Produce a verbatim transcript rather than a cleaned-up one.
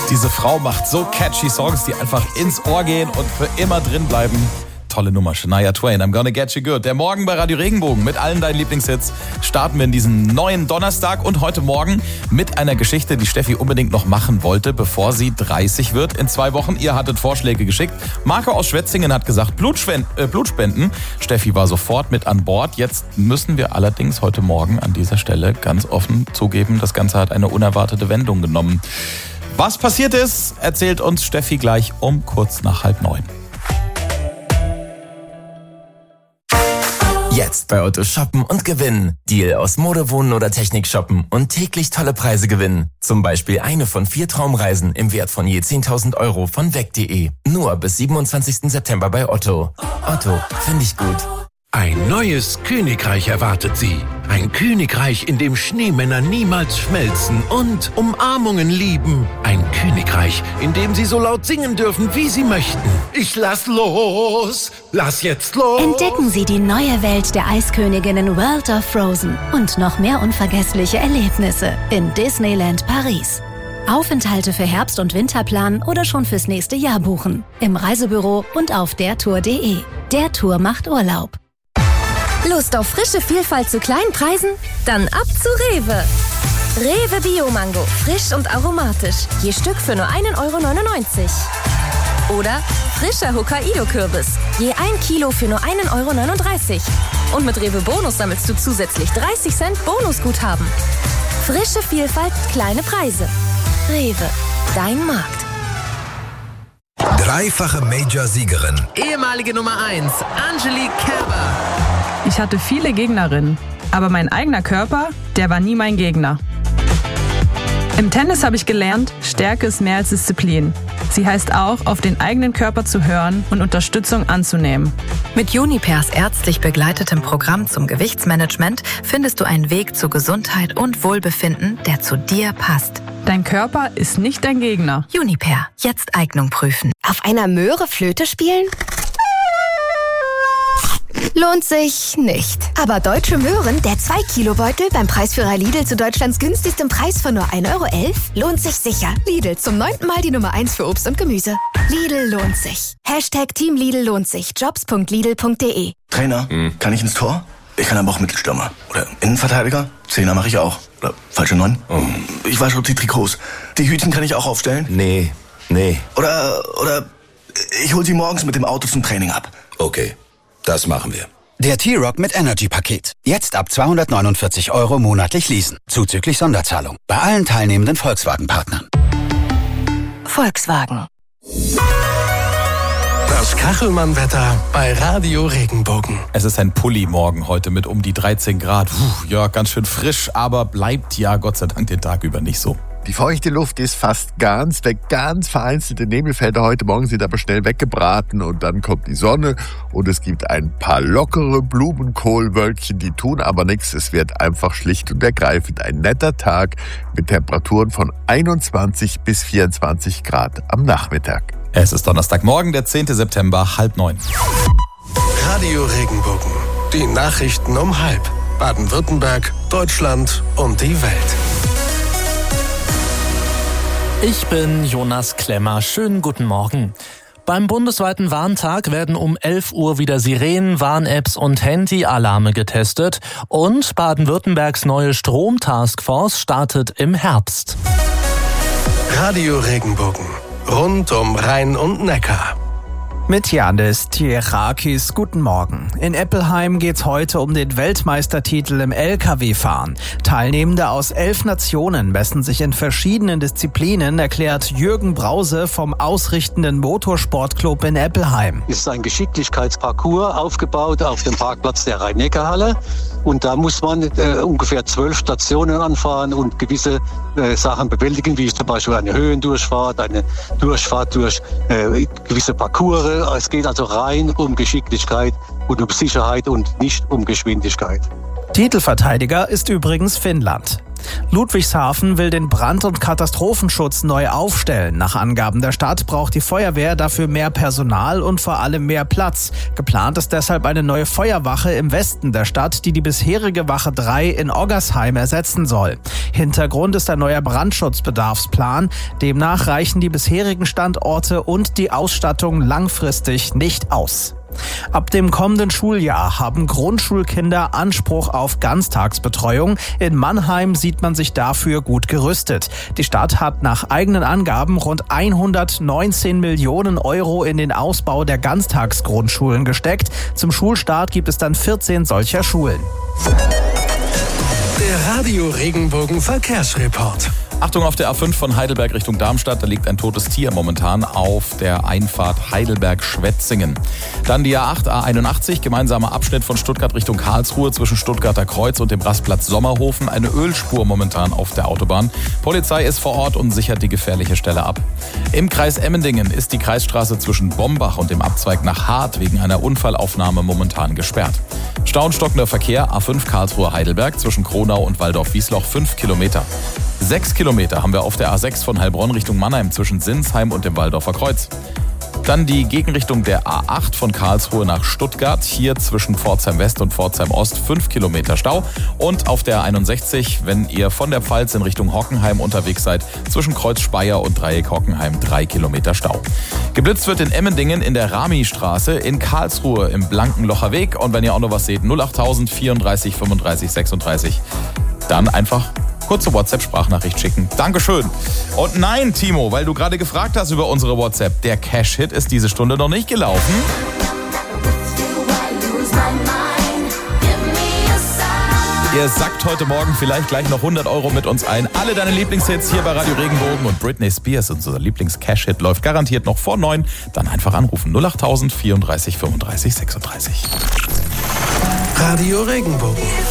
Diese Frau macht so catchy Songs, die einfach ins Ohr gehen und für immer drin bleiben. Tolle Nummer, Shania Twain, I'm Gonna Get You Good. Der Morgen bei Radio Regenbogen mit allen deinen Lieblingshits starten wir in diesen neuen Donnerstag und heute Morgen mit einer Geschichte, die Steffi unbedingt noch machen wollte, bevor sie dreißig wird in zwei Wochen. Ihr hattet Vorschläge geschickt. Marco aus Schwetzingen hat gesagt, Blutspenden, äh, Blutspenden. Steffi war sofort mit an Bord. Jetzt müssen wir allerdings heute Morgen an dieser Stelle ganz offen zugeben, das Ganze hat eine unerwartete Wendung genommen. Was passiert ist, erzählt uns Steffi gleich um kurz nach halb neun. Jetzt bei Otto shoppen und gewinnen. Deal aus Mode, Wohnen oder Technik shoppen und täglich tolle Preise gewinnen. Zum Beispiel eine von vier Traumreisen im Wert von je zehntausend Euro von weg punkt de. Nur bis siebenundzwanzigsten September bei Otto. Otto, finde ich gut. Ein neues Königreich erwartet Sie. Ein Königreich, in dem Schneemänner niemals schmelzen und Umarmungen lieben. Ein Königreich, in dem Sie so laut singen dürfen, wie Sie möchten. Ich lass los, lass jetzt los. Entdecken Sie die neue Welt der Eisköniginnen World of Frozen und noch mehr unvergessliche Erlebnisse in Disneyland Paris. Aufenthalte für Herbst- und Winterplan oder schon fürs nächste Jahr buchen. Im Reisebüro und auf dertour punkt de. Der Tour macht Urlaub. Lust auf frische Vielfalt zu kleinen Preisen? Dann ab zu Rewe. Rewe Bio-Mango, frisch und aromatisch. Je Stück für nur ein Euro neunundneunzig. Oder frischer Hokkaido-Kürbis. Je ein Kilo für nur ein Euro neununddreißig. Und mit Rewe Bonus sammelst du zusätzlich dreißig Cent Bonusguthaben. Frische Vielfalt, kleine Preise. Rewe, dein Markt. Dreifache Major-Siegerin. Ehemalige Nummer eins, Angelique Kerber. Ich hatte viele Gegnerinnen, aber mein eigener Körper, der war nie mein Gegner. Im Tennis habe ich gelernt, Stärke ist mehr als Disziplin. Sie heißt auch, auf den eigenen Körper zu hören und Unterstützung anzunehmen. Mit Junipers ärztlich begleitetem Programm zum Gewichtsmanagement findest du einen Weg zu Gesundheit und Wohlbefinden, der zu dir passt. Dein Körper ist nicht dein Gegner. Juniper, jetzt Eignung prüfen. Auf einer Möhre Flöte spielen? Lohnt sich nicht. Aber Deutsche Möhren, der zwei Kilo Beutel beim Preisführer Lidl zu Deutschlands günstigstem Preis von nur ein Euro elf, lohnt sich sicher. Lidl, zum neunten Mal die Nummer eins für Obst und Gemüse. Lidl lohnt sich. Hashtag Team Lidl lohnt sich. Jobs punkt lidl punkt de. Trainer, mhm. kann ich ins Tor? Ich kann aber auch Mittelstürmer. Oder Innenverteidiger? Zehner mache ich auch. Oder falsche Neun? Oh. Ich wasche die Trikots. Die Hütchen kann ich auch aufstellen? Nee, nee. Oder, oder ich hol sie morgens mit dem Auto zum Training ab. Okay, das machen wir. Der T-Rock mit Energy-Paket. Jetzt ab zweihundertneunundvierzig Euro monatlich leasen. Zuzüglich Sonderzahlung. Bei allen teilnehmenden Volkswagen-Partnern. Volkswagen. Das Kachelmann-Wetter bei Radio Regenbogen. Es ist ein Pulli-Morgen heute mit um die dreizehn Grad. Puh, ja, ganz schön frisch, aber bleibt ja Gott sei Dank den Tag über nicht so. Die feuchte Luft ist fast ganz weg. Ganz vereinzelte Nebelfelder heute Morgen sind aber schnell weggebraten und dann kommt die Sonne und es gibt ein paar lockere Blumenkohlwölkchen, die tun aber nichts. Es wird einfach schlicht und ergreifend ein netter Tag mit Temperaturen von einundzwanzig bis vierundzwanzig Grad am Nachmittag. Es ist Donnerstagmorgen, der zehnten September, halb neun. Radio Regenbogen. Die Nachrichten um halb. Baden-Württemberg, Deutschland und die Welt. Ich bin Jonas Klemmer. Schönen guten Morgen. Beim bundesweiten Warntag werden um elf Uhr wieder Sirenen, Warn-Apps und Handy-Alarme getestet. Und Baden-Württembergs neue Strom-Taskforce startet im Herbst. Radio Regenbogen. Rund um Rhein und Neckar. Mit Janis Tierakis, guten Morgen. In Eppelheim geht's heute um den Weltmeistertitel im L K W-Fahren. Teilnehmende aus elf Nationen messen sich in verschiedenen Disziplinen, erklärt Jürgen Brause vom ausrichtenden Motorsportclub in Eppelheim. Es ist ein Geschicklichkeitsparcours aufgebaut auf dem Parkplatz der Rhein-Neckar-Halle. Und da muss man äh, ungefähr zwölf Stationen anfahren und gewisse äh, Sachen bewältigen, wie zum Beispiel eine Höhendurchfahrt, eine Durchfahrt durch äh, gewisse Parcours. Es geht also rein um Geschicklichkeit und um Sicherheit und nicht um Geschwindigkeit. Titelverteidiger ist übrigens Finnland. Ludwigshafen will den Brand- und Katastrophenschutz neu aufstellen. Nach Angaben der Stadt braucht die Feuerwehr dafür mehr Personal und vor allem mehr Platz. Geplant ist deshalb eine neue Feuerwache im Westen der Stadt, die die bisherige Wache drei in Oggersheim ersetzen soll. Hintergrund ist ein neuer Brandschutzbedarfsplan. Demnach reichen die bisherigen Standorte und die Ausstattung langfristig nicht aus. Ab dem kommenden Schuljahr haben Grundschulkinder Anspruch auf Ganztagsbetreuung. In Mannheim sieht man sich dafür gut gerüstet. Die Stadt hat nach eigenen Angaben rund hundertneunzehn Millionen Euro in den Ausbau der Ganztagsgrundschulen gesteckt. Zum Schulstart gibt es dann vierzehn solcher Schulen. Der Radio Regenbogen Verkehrsreport. Achtung auf der A fünf von Heidelberg Richtung Darmstadt, da liegt ein totes Tier momentan auf der Einfahrt Heidelberg-Schwetzingen. Dann die A acht, A einundachtzig, gemeinsamer Abschnitt von Stuttgart Richtung Karlsruhe zwischen Stuttgarter Kreuz und dem Rastplatz Sommerhofen. Eine Ölspur momentan auf der Autobahn. Polizei ist vor Ort und sichert die gefährliche Stelle ab. Im Kreis Emmendingen ist die Kreisstraße zwischen Bombach und dem Abzweig nach Hart wegen einer Unfallaufnahme momentan gesperrt. Stau und stockender Verkehr, A fünf Karlsruhe-Heidelberg zwischen Kronau und Waldorf-Wiesloch, fünf Kilometer. Sechs Kilometer haben wir auf der A sechs von Heilbronn Richtung Mannheim zwischen Sinsheim und dem Waldorfer Kreuz. Dann die Gegenrichtung der A acht von Karlsruhe nach Stuttgart, hier zwischen Pforzheim West und Pforzheim Ost, fünf Kilometer Stau. Und auf der einundsechzig, wenn ihr von der Pfalz in Richtung Hockenheim unterwegs seid, zwischen Kreuz Speyer und Dreieck Hockenheim, drei Kilometer Stau. Geblitzt wird in Emmendingen in der Rami-Straße, in Karlsruhe im Blankenlocher Weg. Und wenn ihr auch noch was seht, null acht tausend vierunddreißig fünfunddreißig sechsunddreißig, dann einfach kurze WhatsApp-Sprachnachricht schicken. Dankeschön. Und nein, Timo, weil du gerade gefragt hast über unsere WhatsApp, der Cash-Hit ist diese Stunde noch nicht gelaufen. Ihr sackt heute Morgen vielleicht gleich noch hundert Euro mit uns ein. Alle deine Lieblingshits hier bei Radio Regenbogen und Britney Spears, unser Lieblings-Cash-Hit, läuft garantiert noch vor neun. Dann einfach anrufen null acht tausend vierunddreißig fünfunddreißig sechsunddreißig. Radio Regenbogen.